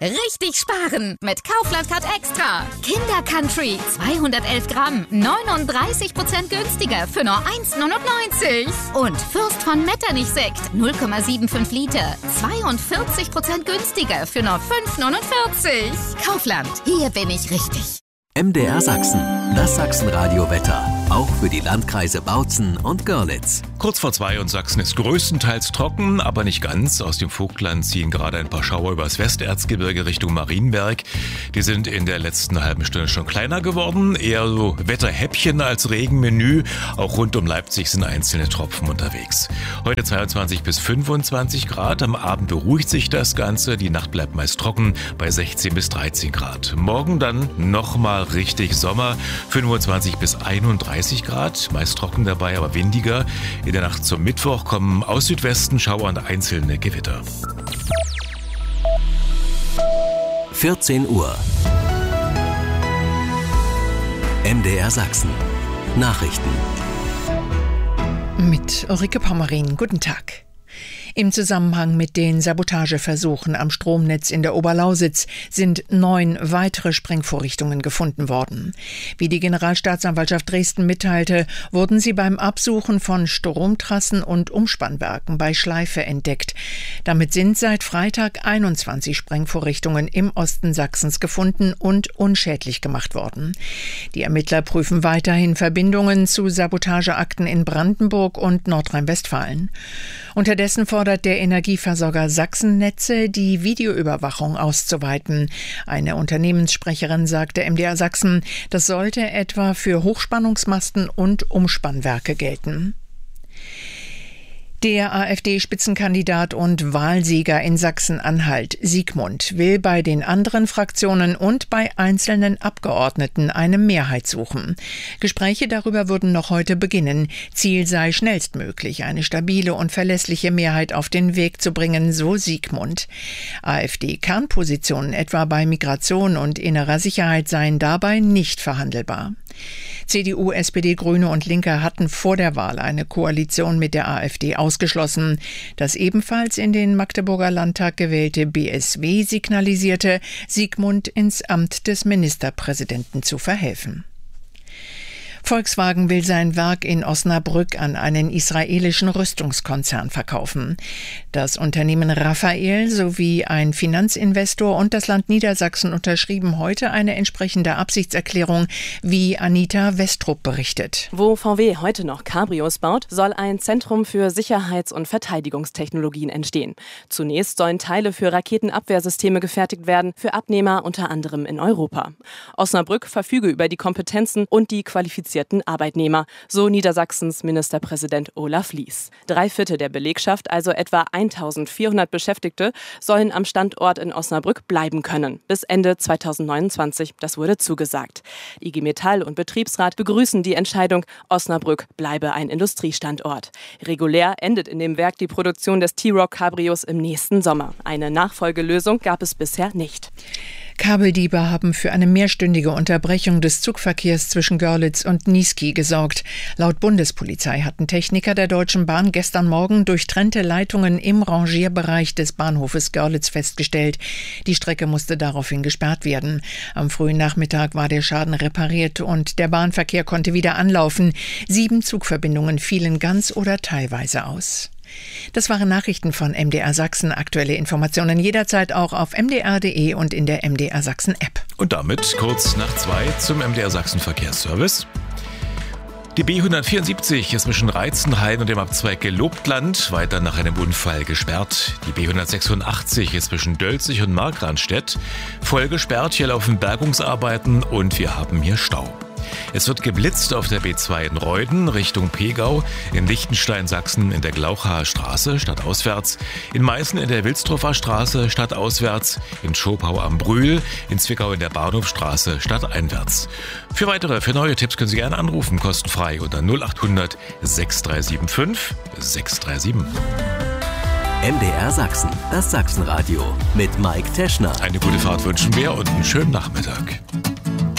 Richtig sparen mit Kaufland Card Extra. Kinder Country 211 Gramm, 39% günstiger für nur 1,99. Und Fürst von Metternich Sekt 0,75 Liter, 42% günstiger für nur 5,49. Kaufland, hier bin ich richtig. MDR Sachsen, das Sachsenradio-Wetter, auch für die Landkreise Bautzen und Görlitz. Kurz vor 2 und Sachsen ist größtenteils trocken, aber nicht ganz. Aus dem Vogtland ziehen gerade ein paar Schauer übers Westerzgebirge Richtung Marienberg. Die sind in der letzten halben Stunde schon kleiner geworden. Eher so Wetterhäppchen als Regenmenü. Auch rund um Leipzig sind einzelne Tropfen unterwegs. Heute 22 bis 25 Grad. Am Abend beruhigt sich das Ganze. Die Nacht bleibt meist trocken bei 16 bis 13 Grad. Morgen dann nochmal richtig Sommer. 25 bis 31 Grad. Meist trocken dabei, aber windiger. In der Nacht zum Mittwoch kommen aus Südwesten Schauer und einzelne Gewitter. 14 Uhr. MDR Sachsen. Nachrichten. Mit Ulrike Pommerin. Guten Tag. Im Zusammenhang mit den Sabotageversuchen am Stromnetz in der Oberlausitz sind 9 weitere Sprengvorrichtungen gefunden worden. Wie die Generalstaatsanwaltschaft Dresden mitteilte, wurden sie beim Absuchen von Stromtrassen und Umspannwerken bei Schleife entdeckt. Damit sind seit Freitag 21 Sprengvorrichtungen im Osten Sachsens gefunden und unschädlich gemacht worden. Die Ermittler prüfen weiterhin Verbindungen zu Sabotageakten in Brandenburg und Nordrhein-Westfalen. Unterdessen fordert der Energieversorger Sachsennetze, die Videoüberwachung auszuweiten. Eine Unternehmenssprecherin sagte MDR Sachsen, das sollte etwa für Hochspannungsmasten und Umspannwerke gelten. Der AfD-Spitzenkandidat und Wahlsieger in Sachsen-Anhalt, Siegmund, will bei den anderen Fraktionen und bei einzelnen Abgeordneten eine Mehrheit suchen. Gespräche darüber würden noch heute beginnen. Ziel sei schnellstmöglich, eine stabile und verlässliche Mehrheit auf den Weg zu bringen, so Siegmund. AfD-Kernpositionen etwa bei Migration und innerer Sicherheit seien dabei nicht verhandelbar. CDU, SPD, Grüne und Linke hatten vor der Wahl eine Koalition mit der AfD ausgeschlossen. Das ebenfalls in den Magdeburger Landtag gewählte BSW signalisierte, Siegmund ins Amt des Ministerpräsidenten zu verhelfen. Volkswagen will sein Werk in Osnabrück an einen israelischen Rüstungskonzern verkaufen. Das Unternehmen Raphael sowie ein Finanzinvestor und das Land Niedersachsen unterschrieben heute eine entsprechende Absichtserklärung, wie Anita Westrup berichtet. Wo VW heute noch Cabrios baut, soll ein Zentrum für Sicherheits- und Verteidigungstechnologien entstehen. Zunächst sollen Teile für Raketenabwehrsysteme gefertigt werden, für Abnehmer unter anderem in Europa. Osnabrück verfüge über die Kompetenzen und die qualifizierten Arbeitnehmer, so Niedersachsens Ministerpräsident Olaf Lies. 3/4 der Belegschaft, also etwa 1400 Beschäftigte, sollen am Standort in Osnabrück bleiben können. Bis Ende 2029, das wurde zugesagt. IG Metall und Betriebsrat begrüßen die Entscheidung, Osnabrück bleibe ein Industriestandort. Regulär endet in dem Werk die Produktion des T-Roc Cabrios im nächsten Sommer. Eine Nachfolgelösung gab es bisher nicht. Kabeldiebe haben für eine mehrstündige Unterbrechung des Zugverkehrs zwischen Görlitz und Niesky gesorgt. Laut Bundespolizei hatten Techniker der Deutschen Bahn gestern Morgen durchtrennte Leitungen im Rangierbereich des Bahnhofes Görlitz festgestellt. Die Strecke musste daraufhin gesperrt werden. Am frühen Nachmittag war der Schaden repariert und der Bahnverkehr konnte wieder anlaufen. 7 Zugverbindungen fielen ganz oder teilweise aus. Das waren Nachrichten von MDR Sachsen. Aktuelle Informationen jederzeit auch auf mdr.de und in der MDR Sachsen App. Und damit kurz nach 2 zum MDR Sachsen Verkehrsservice. Die B174 ist zwischen Reizenhain und dem Abzweig Gelobtland weiter nach einem Unfall gesperrt. Die B186 ist zwischen Dölzig und Markranstädt voll gesperrt. Hier laufen Bergungsarbeiten und wir haben hier Stau. Es wird geblitzt auf der B2 in Reuden Richtung Pegau, in Lichtenstein, Sachsen in der Glauchaer Straße stadtauswärts, in Meißen in der Wilsdruffer Straße stadtauswärts, in Schopau am Brühl, in Zwickau in der Bahnhofstraße stadteinwärts. Für neue Tipps können Sie gerne anrufen, kostenfrei unter 0800 6375 637. MDR Sachsen, das Sachsenradio mit Mike Teschner. Eine gute Fahrt wünschen wir und einen schönen Nachmittag.